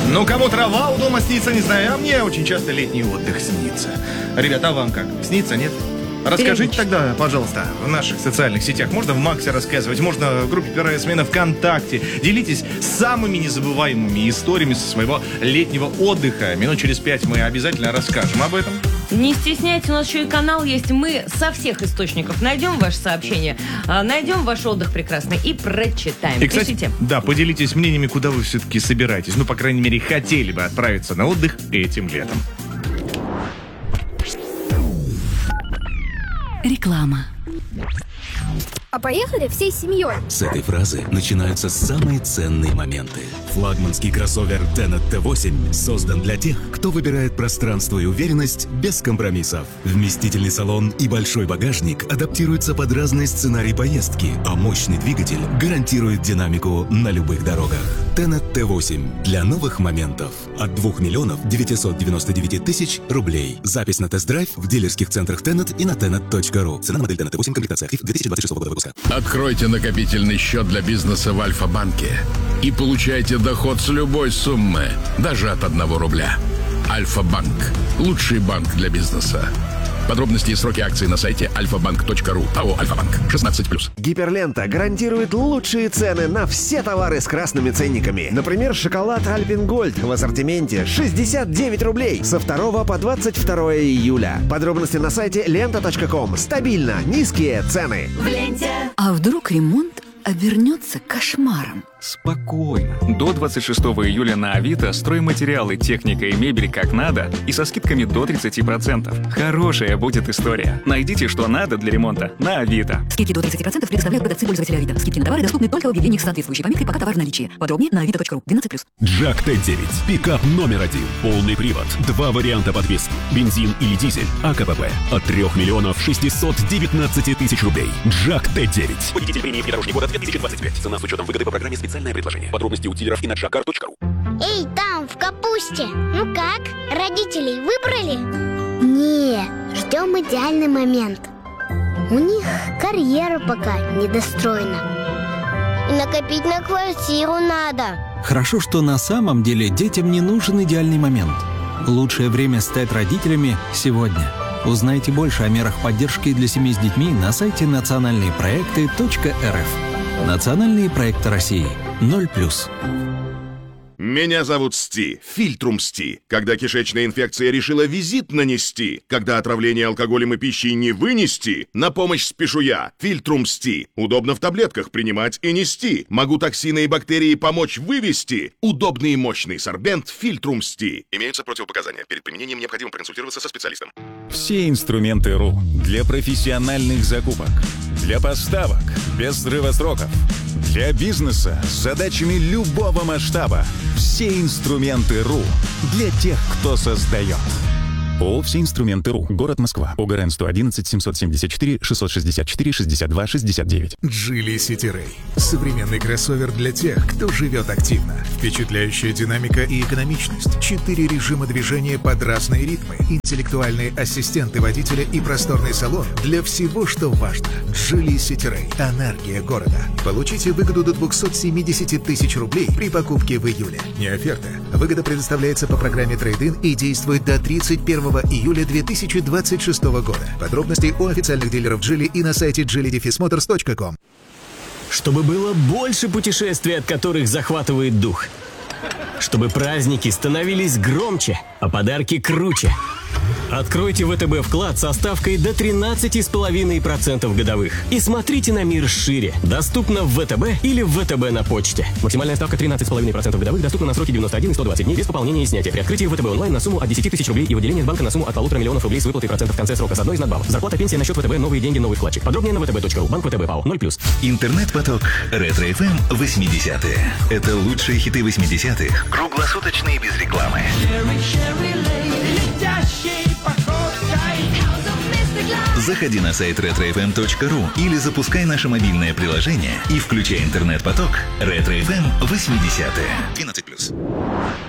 Ну, кому трава у дома снится, не знаю, а мне очень часто летний отдых снится. Ребята, а вам как? Снится, нет? Расскажите тогда, пожалуйста, в наших социальных сетях. Можно в Максе рассказывать, можно в группе «Первая смена» ВКонтакте. Делитесь самыми незабываемыми историями со своего летнего отдыха. Минут через 5 мы обязательно расскажем об этом. Не стесняйтесь, у нас еще и канал есть. Мы со всех источников найдем ваше сообщение, найдем ваш отдых прекрасный и прочитаем. И, кстати, пишите. да, поделитесь мнениями, куда вы все-таки собираетесь. Ну, по крайней мере, хотели бы отправиться на отдых этим летом. Реклама. А поехали всей семьей. С этой фразы начинаются самые ценные моменты. Флагманский кроссовер Tenet T8 создан для тех, кто выбирает пространство и уверенность без компромиссов. Вместительный салон и большой багажник адаптируются под разные сценарии поездки, а мощный двигатель гарантирует динамику на любых дорогах. Tenet T8 для новых моментов от 2 миллионов 999 тысяч рублей. Запись на тест-драйв в дилерских центрах Tenet и на tenet.ru. Цена на модель Tenet T8, комплектация актив 2026 года выпуска. Откройте накопительный счет для бизнеса в Альфа-банке и получайте доход с любой суммы, даже от 1 рубля. Альфа-банк. Лучший банк для бизнеса. Подробности и сроки акций на сайте alfabank.ru. АО «Альфа-банк». 16+. Гиперлента гарантирует лучшие цены на все товары с красными ценниками. Например, шоколад Альпен Гольд в ассортименте 69 рублей со 2 по 22 июля. Подробности на сайте lenta.com. Стабильно низкие цены. В ленте. А вдруг ремонт обернется кошмаром? Спокойно. До 26 июля на Авито стройматериалы, техника и мебель как надо и со скидками до 30%. Хорошая будет история. Найдите, что надо для ремонта на Авито. Скидки до 30% предоставляют продавцы пользователя Авито. Скидки на товары доступны только в объявлениях с соответствующей пометкой «Пока товар в наличии». Подробнее на avito.ru. 12+. Джак Т9. Пикап номер 1. Полный привод. 2 варианта подвески. Бензин или дизель. АКПП. От 3 миллионов 619 тысяч рублей. Джак Т9. Победитель премии «Внедорожник года» 2025. Цена с учетом выгоды по программе «Специальное предложение». Подробности у дилеров и на jackcar.ru. Эй, там, в капусте. Ну как, родителей выбрали? Не, ждем идеальный момент. У них карьера пока недостроена. И накопить на квартиру надо. Хорошо, что на самом деле детям не нужен идеальный момент. Лучшее время стать родителями сегодня. Узнайте больше о мерах поддержки для семей с детьми на сайте национальныепроекты.рф. Национальные проекты России. 0+. Меня зовут Сти, Фильтрум Сти. Когда кишечная инфекция решила визит нанести, когда отравление алкоголем и пищей не вынести, на помощь спешу я, Фильтрум Сти. Удобно в таблетках принимать и нести. Могу токсины и бактерии помочь вывести. Удобный и мощный сорбент Фильтрум Сти. Имеются противопоказания. Перед применением необходимо проконсультироваться со специалистом. Все инструменты РУ для профессиональных закупок, для поставок без срыва сроков, для бизнеса с задачами любого масштаба. Все инструменты РУ для тех, кто создает. ООО «Все инструменты РУ». Город Москва. ОГРН 111 774 664 62 69. Geely City Ray. Современный кроссовер для тех, кто живет активно. Впечатляющая динамика и экономичность. 4 режима движения под разные ритмы. Интеллектуальные ассистенты водителя и просторный салон для всего, что важно. Geely City Ray. Энергия города. Получите выгоду до 270 тысяч рублей при покупке в июле. Не оферта. Выгода предоставляется по программе Трейд-ин и действует до 31 июля 2026 года. Подробности у официальных дилеров Geely и на сайте geely-motors.com. Чтобы было больше путешествий, от которых захватывает дух. Чтобы праздники становились громче, а подарки круче. Откройте ВТБ вклад со ставкой до 13,5% годовых. И смотрите на мир шире. Доступно в ВТБ или в ВТБ на почте. Максимальная ставка 13,5% годовых доступна на сроки 91 и 120 дней без пополнения и снятия. При открытии ВТБ онлайн на сумму от 10 тысяч рублей и выделение с банка на сумму от 1,5 миллиона рублей с выплатой процентов в конце срока с одной из надбавок. Зарплата, пенсия на счет ВТБ, новые деньги, новый вкладчик. Подробнее на vtb.ru. Банк ВТБ ПАО. 0+. Интернет-поток Ретро-ФМ 80-е. Это лучшие хиты 80-х. Круглосуточно и без рекламы. Заходи на сайт retrofm.ru или запускай наше мобильное приложение и включай интернет-поток Ретро-ФМ 80-е. 12+.